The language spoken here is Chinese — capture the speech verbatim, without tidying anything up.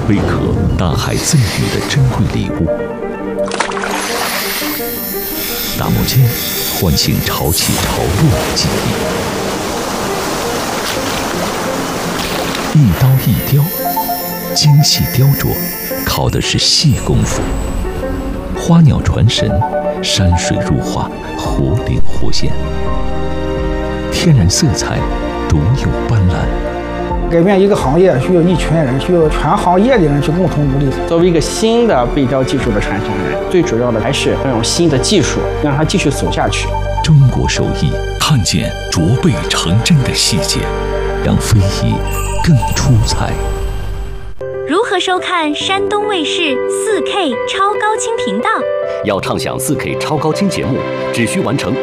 贝壳大海赠予的珍贵礼物。打磨间唤醒潮起潮落的记忆，一刀一雕，精细雕琢，靠的是细功夫。花鸟传神，山水入画，活灵活现，天然色彩，独有斑斓。 改变一个行业需要一群人，需要全行业的人去共同努力。 作为一个新的背雕技术的传承人，最主要的还是要用新的技术让它继续走下去。 中国手艺，看见琢背成真的细节，让非遗更出彩。 如何收看山东卫视 四 K 超高清频道？ 要畅享 四 K 超高清节目，只需完成